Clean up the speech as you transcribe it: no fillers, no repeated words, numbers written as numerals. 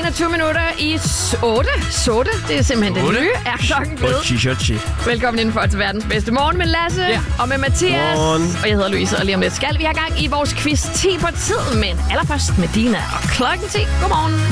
21 minutter i 8. Det er simpelthen det nye, er klokken blevet. Velkommen indenfor til verdens bedste morgen med Lasse og med Mathias. Morgen. Og jeg hedder Louise, og lige om lidt skal vi have gang i vores quiz 10 på tid. Men allerførst med Dina og klokken 10. Godmorgen.